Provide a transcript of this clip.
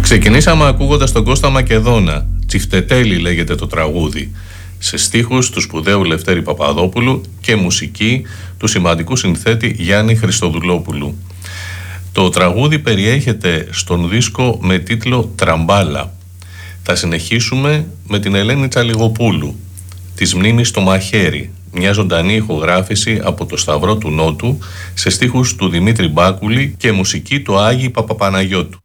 Ξεκινήσαμε ακούγοντας τον Κώστα Μακεδόνα. Τσιφτετέλη λέγεται το τραγούδι. Σε στίχους του σπουδαίου Λευτέρη Παπαδόπουλου και μουσική του σημαντικού συνθέτη Γιάννη Χριστοδουλόπουλου. Το τραγούδι περιέχεται στον δίσκο με τίτλο «Τραμπάλα». Θα συνεχίσουμε με την Ελένη Τσαλιγοπούλου, της Μνήμης στο μαχαίρι, μια ζωντανή ηχογράφηση από το Σταυρό του Νότου, σε στίχους του Δημήτρη Μπάκουλη και μουσική του Άγιη Παπαπαναγιώτου.